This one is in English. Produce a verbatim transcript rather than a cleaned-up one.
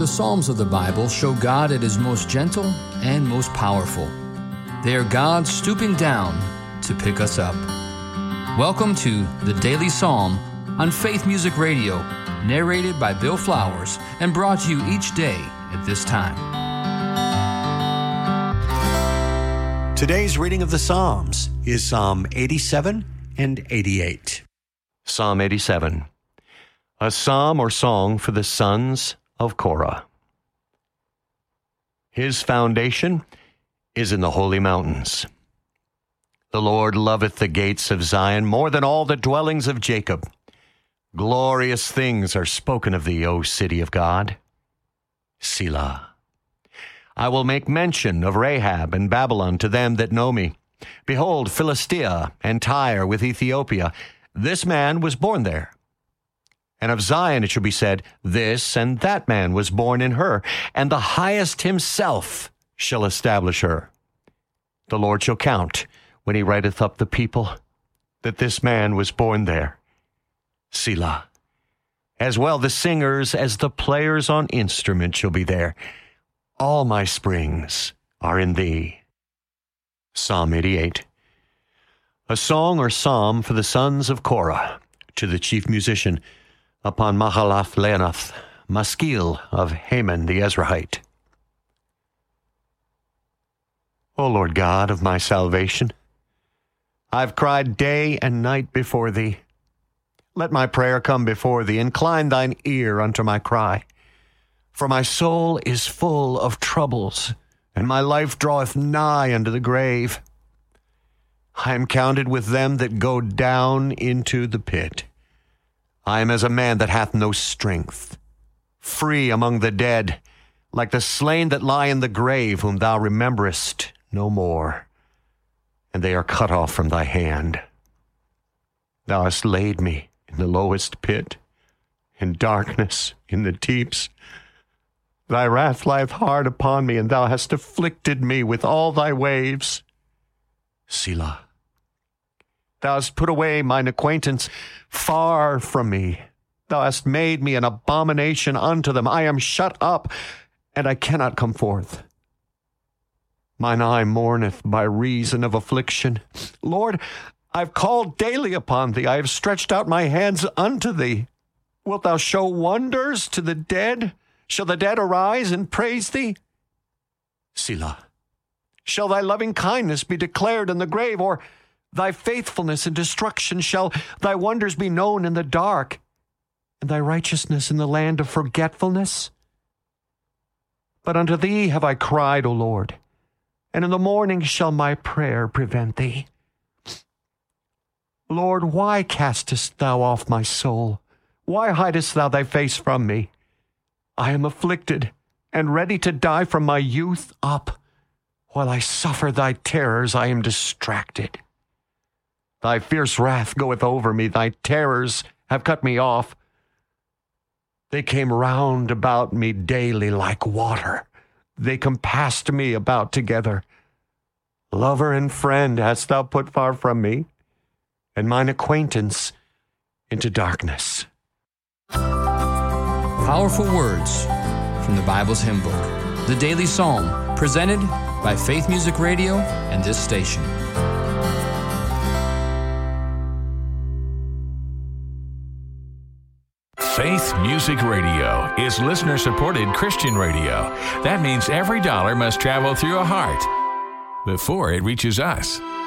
The Psalms of the Bible show God at His most gentle and most powerful. They are God stooping down to pick us up. Welcome to the Daily Psalm on Faith Music Radio, narrated by Bill Flowers and brought to you each day at this time. Today's reading of the Psalms is Psalm eighty-seven and eighty-eight. Psalm eighty-seven, a psalm or song for the sons of Korah. His foundation is in the holy mountains. The Lord loveth the gates of Zion more than all the dwellings of Jacob. Glorious things are spoken of thee, O city of God. Selah. I will make mention of Rahab and Babylon to them that know me. Behold, Philistia and Tyre with Ethiopia. This man was born there. And of Zion it shall be said, this and that man was born in her, and the highest himself shall establish her. The Lord shall count, when he writeth up the people, that this man was born there. Selah. As well the singers as the players on instruments shall be there. All my springs are in thee. Psalm eighty-eight. A song or psalm for the sons of Korah, to the chief musician, upon Mahalath Leannoth, maskil of Haman the Ezrahite. O Lord God of my salvation, I've cried day and night before thee. Let my prayer come before thee. Incline thine ear unto my cry. For my soul is full of troubles, and my life draweth nigh unto the grave. I am counted with them that go down into the pit. I am as a man that hath no strength, free among the dead, like the slain that lie in the grave, whom thou rememberest no more, and they are cut off from thy hand. Thou hast laid me in the lowest pit, in darkness, in the deeps. Thy wrath lieth hard upon me, and thou hast afflicted me with all thy waves. Selah. Thou hast put away mine acquaintance far from me. Thou hast made me an abomination unto them. I am shut up, and I cannot come forth. Mine eye mourneth by reason of affliction. Lord, I've called daily upon thee. I have stretched out my hands unto thee. Wilt thou show wonders to the dead? Shall the dead arise and praise thee? Selah. Shall thy loving kindness be declared in the grave, or thy faithfulness in destruction? Shall thy wonders be known in the dark, and thy righteousness in the land of forgetfulness? But unto thee have I cried, O Lord, and in the morning shall my prayer prevent thee. Lord, why castest thou off my soul? Why hidest thou thy face from me? I am afflicted and ready to die from my youth up. While I suffer thy terrors, I am distracted. Thy fierce wrath goeth over me. Thy terrors have cut me off. They came round about me daily like water. They compassed me about together. Lover and friend hast thou put far from me, and mine acquaintance into darkness. Powerful words from the Bible's hymn book, the Daily Psalm, presented by Faith Music Radio and this station. Faith Music Radio is listener-supported Christian radio. That means every dollar must travel through a heart before it reaches us.